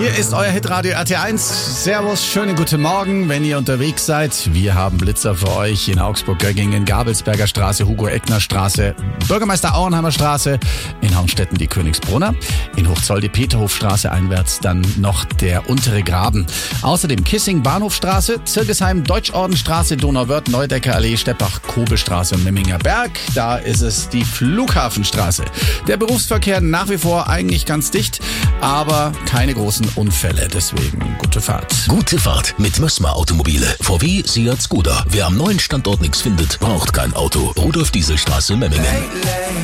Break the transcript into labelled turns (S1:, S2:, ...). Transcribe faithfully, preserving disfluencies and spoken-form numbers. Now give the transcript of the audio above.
S1: Hier ist euer Hitradio R T eins. Servus, schönen guten Morgen, wenn ihr unterwegs seid. Wir haben Blitzer für euch in Augsburg-Göggingen, Gabelsberger Straße, Hugo-Eckner-Straße, Bürgermeister Auenheimer Straße, in Hauenstetten die Königsbrunner, in Hochzoll die Peterhofstraße einwärts, dann noch der untere Graben. Außerdem Kissing, Bahnhofstraße, Zirgesheim, Deutschordenstraße, Donauwörth, Neudeckerallee, Steppach, Kobelstraße und Memminger Berg. Da ist es die Flughafenstraße. Der Berufsverkehr nach wie vor eigentlich ganz dicht, aber keine großen Unfälle. Deswegen gute Fahrt.
S2: Gute Fahrt mit Mössmer Automobile. V W, Seat, Skoda. Wer am neuen Standort nichts findet, braucht kein Auto. Rudolf-Diesel-Straße, Memmingen.